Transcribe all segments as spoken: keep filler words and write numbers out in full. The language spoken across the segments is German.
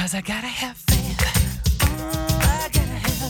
'cause I gotta have faith. Mm, I gotta have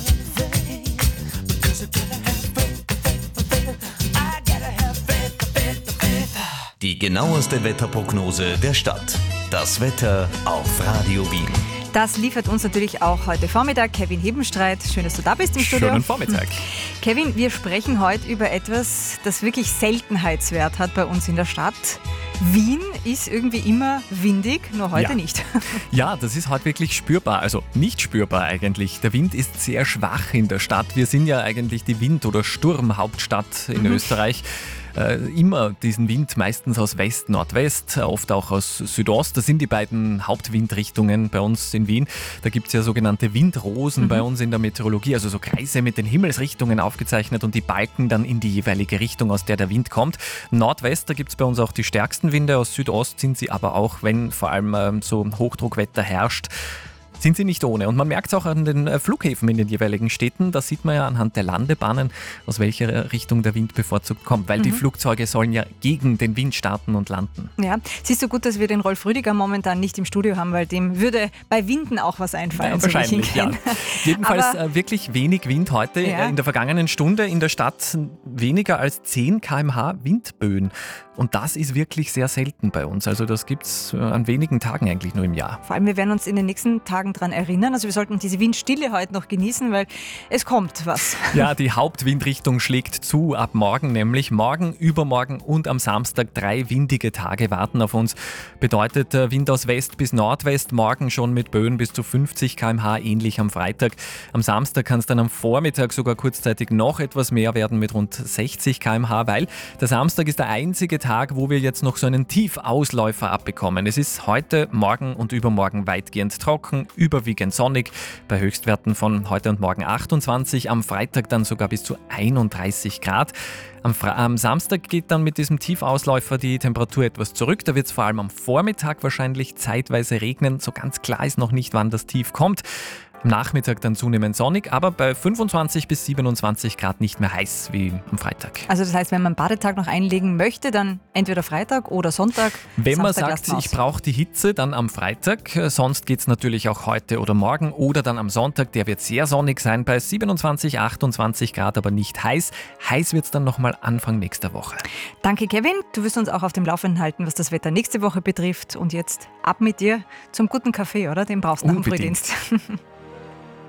faith. Because I gotta have faith, faith, faith. I gotta have faith, faith, faith. Die genaueste Wetterprognose der Stadt. Das Wetter auf Radio Wien. Das liefert uns natürlich auch heute Vormittag Kevin Hebenstreit. Schön, dass du da bist im Studio. Schönen Vormittag. Kevin, wir sprechen heute über etwas, das wirklich Seltenheitswert hat bei uns in der Stadt. Wien ist irgendwie immer windig, nur heute Ja. nicht. Ja, das ist heute wirklich spürbar, also nicht spürbar eigentlich. Der Wind ist sehr schwach in der Stadt. Wir sind ja eigentlich die Wind- oder Sturmhauptstadt in Mhm. Österreich. Äh, immer diesen Wind, meistens aus West, Nordwest, oft auch aus Südost. Das sind die beiden Hauptwindrichtungen bei uns in Wien. Da gibt es ja sogenannte Windrosen Mhm. bei uns in der Meteorologie, also so Kreise mit den Himmelsrichtungen aufgezeichnet und die Balken dann in die jeweilige Richtung, aus der der Wind kommt. Nordwest, da gibt es bei uns auch die stärksten Winde, aus Südost sind sie aber auch, wenn vor allem ähm, so Hochdruckwetter herrscht, sind sie nicht ohne. Und man merkt es auch an den äh, Flughäfen in den jeweiligen Städten. Da sieht man ja anhand der Landebahnen, aus welcher Richtung der Wind bevorzugt kommt, weil die Flugzeuge sollen ja gegen den Wind starten und landen. Ja, siehst du gut, dass wir den Rolf Rüdiger momentan nicht im Studio haben, weil dem würde bei Winden auch was einfallen. Ja, so wie ich ihn wahrscheinlich, ja. kenne. Jedenfalls Aber- äh, wirklich wenig Wind heute. Ja. Äh, In der vergangenen Stunde in der Stadt weniger als zehn Kilometer pro Stunde Windböen. Und das ist wirklich sehr selten bei uns. Also das gibt es äh, an wenigen Tagen eigentlich nur im Jahr. Vor allem, wir werden uns in den nächsten Tagen daran erinnern. Also wir sollten diese Windstille heute noch genießen, weil es kommt was. Ja, die Hauptwindrichtung schlägt zu, ab morgen nämlich. Morgen, übermorgen und am Samstag drei windige Tage warten auf uns. Bedeutet äh, Wind aus West bis Nordwest, morgen schon mit Böen bis zu fünfzig Kilometer pro Stunde, ähnlich am Freitag. Am Samstag kann es dann am Vormittag sogar kurzzeitig noch etwas mehr werden mit rund sechzig Kilometer pro Stunde, weil der Samstag ist der einzige Tag, wo wir jetzt noch so einen Tiefausläufer abbekommen. Es ist heute, morgen und übermorgen weitgehend trocken, überwiegend sonnig, bei Höchstwerten von heute und morgen achtundzwanzig, am Freitag dann sogar bis zu einunddreißig Grad. Am, Fra- am Samstag geht dann mit diesem Tiefausläufer die Temperatur etwas zurück. Da wird es vor allem am Vormittag wahrscheinlich zeitweise regnen. So ganz klar ist noch nicht, wann das Tief kommt. Am Nachmittag dann zunehmend sonnig, aber bei fünfundzwanzig bis siebenundzwanzig Grad nicht mehr heiß wie am Freitag. Also das heißt, wenn man einen Badetag noch einlegen möchte, dann entweder Freitag oder Sonntag. Wenn man Samstag sagt, lassen wir ich aus. brauche die Hitze, dann am Freitag. Äh, Sonst geht es natürlich auch heute oder morgen oder dann am Sonntag. Der wird sehr sonnig sein bei siebenundzwanzig, achtundzwanzig Grad, aber nicht heiß. Heiß wird es dann nochmal Anfang nächster Woche. Danke, Kevin. Du wirst uns auch auf dem Laufenden halten, was das Wetter nächste Woche betrifft. Und jetzt ab mit dir zum guten Kaffee, oder? Den brauchst du nach dem Unbedingt. Frühdienst.